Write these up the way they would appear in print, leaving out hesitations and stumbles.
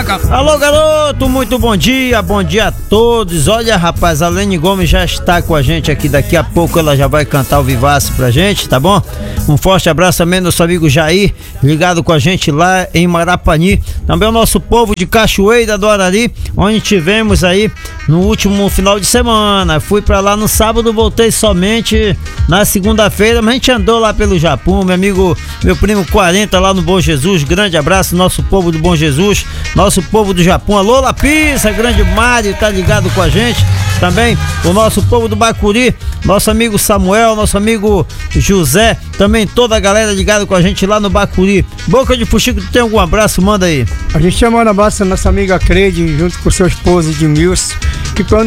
Branca. Alô, garoto, muito bom dia a todos. Olha, rapaz, a Lene Gomes já está com a gente aqui, daqui a pouco ela já vai cantar o Vivace pra gente, tá bom? Um forte abraço também nosso amigo Jair, ligado com a gente lá em Marapani. Também o nosso povo de Cachoeira do Arari, onde tivemos aí no último final de semana. Fui pra lá no sábado, voltei somente na segunda-feira, mas a gente andou lá pelo Japão, meu amigo, meu primo 40 lá no Bom Jesus. Grande abraço, nosso povo do Bom Jesus, nosso povo do Japão. Alô, Lapisa, grande Mário, tá ligado com a gente. Também o nosso povo do Bacuri, nosso amigo Samuel, nosso amigo José, também toda a galera ligada com a gente lá no Bacuri. Boca de Fuxico, tu tem algum abraço? Manda aí. A gente chama um abraço a nossa amiga Crede, junto com seu esposo Edmilson, que estão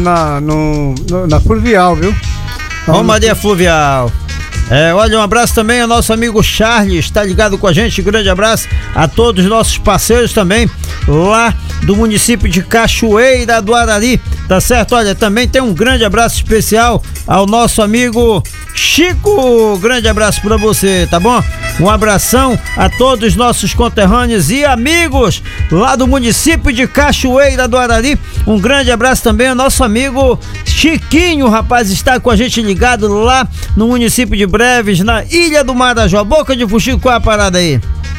na Fluvial, viu? Romaria Fluvial. Olha, um abraço também ao nosso amigo Charles, tá ligado com a gente, grande abraço a todos os nossos parceiros também, lá do município de Cachoeira do Arari, tá certo? Olha, também tem um grande abraço especial ao nosso amigo Chico, grande abraço pra você, tá bom? Um abração a todos os nossos conterrâneos e amigos lá do município de Cachoeira do Arari. Um grande abraço também ao nosso amigo Chiquinho, rapaz, está com a gente ligado lá no município de Breves, na Ilha do Marajó. Boca de Fuxico, qual é a parada aí?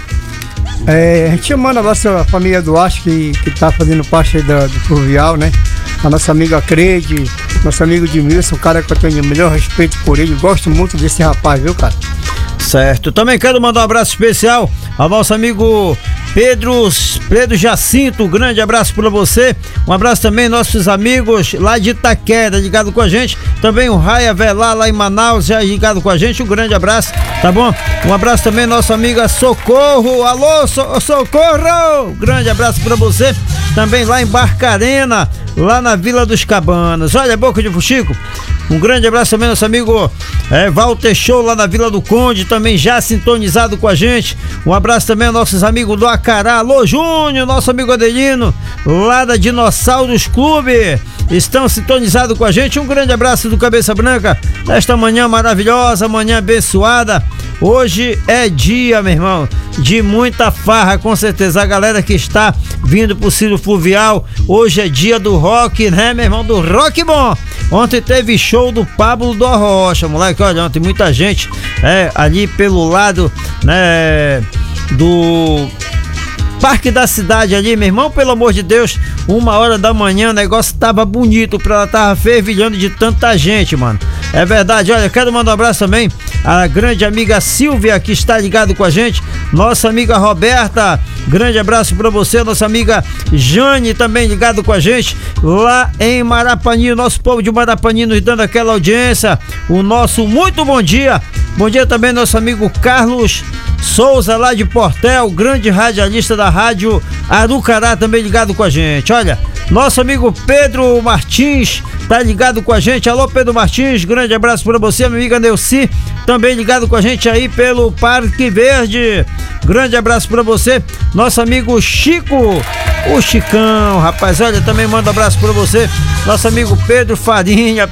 A gente manda a nossa família do Aço, que tá fazendo parte do Fluvial, né? A nossa amiga Crede, nosso amigo Edmilson, um cara que eu tenho o melhor respeito por ele, gosto muito desse rapaz, viu, cara? Certo, também quero mandar um abraço especial ao nosso amigo Pedro Jacinto, grande abraço pra você. Um abraço também aos nossos amigos lá de Itaquera, ligado com a gente. Também o Raia Velar lá em Manaus, já ligado com a gente, um grande abraço, tá bom? Um abraço também nossa amiga Socorro, alô Socorro, grande abraço pra você. Também lá em Barcarena, lá na Vila dos Cabanas. Olha, Boca de Fuxico, um grande abraço também nosso amigo Walter Show lá na Vila do Conde, também já sintonizado com a gente. Um abraço também aos nossos amigos do Acará, alô Júnior, nosso amigo Adelino, lá da Dinossauros Clube, estão sintonizados com a gente. Um grande abraço do Cabeça Branca, nesta manhã maravilhosa, manhã abençoada. Hoje é dia, meu irmão, de muita farra, com certeza. A galera que está vindo pro Ciro Fluvial, hoje é dia do rock, né, meu irmão? Do rock bom. Ontem teve show do Pablo do Arrocha, moleque. Olha, ontem muita gente ali pelo lado, né, do Parque da Cidade ali, meu irmão, pelo amor de Deus, 1h da manhã, o negócio tava bonito, ela tava fervilhando de tanta gente, mano. É verdade. Olha, quero mandar um abraço também à grande amiga Silvia, que está ligado com a gente, nossa amiga Roberta, grande abraço pra você, nossa amiga Jane também ligado com a gente, lá em Marapani, o nosso povo de Marapani nos dando aquela audiência, o nosso muito bom dia. Bom dia também nosso amigo Carlos Souza lá de Portel, grande radialista da rádio Arucará, também ligado com a gente. Olha, nosso amigo Pedro Martins tá ligado com a gente. Alô, Pedro Martins, grande abraço pra você. Minha amiga Neuci, também ligado com a gente aí pelo Parque Verde. Grande abraço pra você. Nosso amigo Chico, o Chicão, rapaz, olha, também manda um abraço pra você. Nosso amigo Pedro Farinha.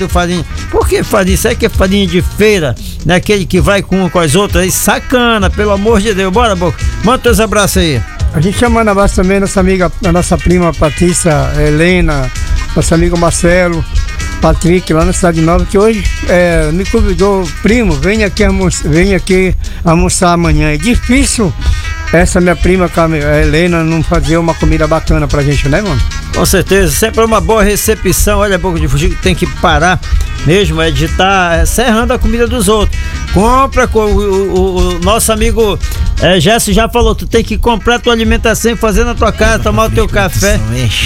Por que farinha? Isso aí que é farinha de feira, né? Aquele que vai com as outras aí, sacana, pelo amor de Deus. Bora, Boca, manda teus abraços aí. A gente chama um abraço também a nossa amiga, a nossa prima Patrícia Helena, nosso amigo Marcelo, Patrick, lá na Cidade Nova, que hoje me convidou, primo, vem aqui almoçar amanhã. É difícil essa minha prima, a Helena, não fazer uma comida bacana pra gente, né, mano? Com certeza, sempre uma boa recepção. Olha, Boca de Fuxico, tem que parar mesmo, de estar serrando a comida dos outros. Compra, o nosso amigo Gerson já falou, tu tem que comprar tua alimentação e fazer na tua casa, tomar o teu café.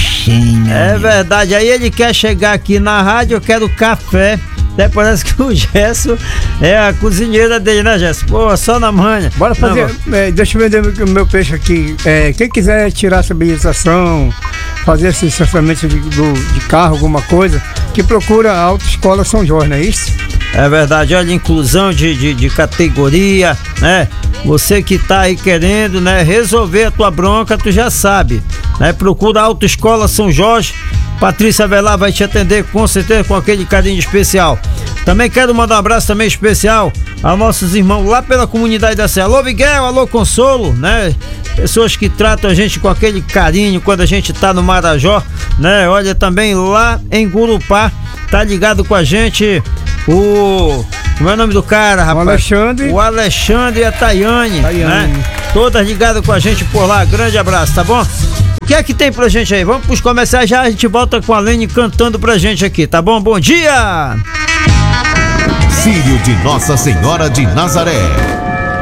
É verdade, aí ele quer chegar aqui na rádio, eu quero café. Até parece que o Gerson é a cozinheira dele, né, Gerson? Pô, só na manha. Bora fazer, deixa eu vender o meu peixe aqui. Quem quiser tirar essa habilitação, fazer esse estacionamento de carro, alguma coisa, que procura a Autoescola São Jorge, não é isso? É verdade, olha, inclusão de categoria, né? Você que tá aí querendo, né, resolver a tua bronca, tu já sabe, né? Procura a Autoescola São Jorge, Patrícia Velar vai te atender com certeza com aquele carinho especial. Também quero mandar um abraço também especial aos nossos irmãos lá pela comunidade da Serra. Alô Miguel, alô Consolo, né? Pessoas que tratam a gente com aquele carinho quando a gente tá no Marajó, né? Olha, também lá em Gurupá, tá ligado com a gente como é o nome do cara, rapaz? O Alexandre e a Tayane. Né? Todas ligadas com a gente por lá. Grande abraço, tá bom? O que é que tem pra gente aí? Vamos pros comerciais já, a gente volta com a Lene cantando pra gente aqui, tá bom? Bom dia! Filho de Nossa Senhora de Nazaré.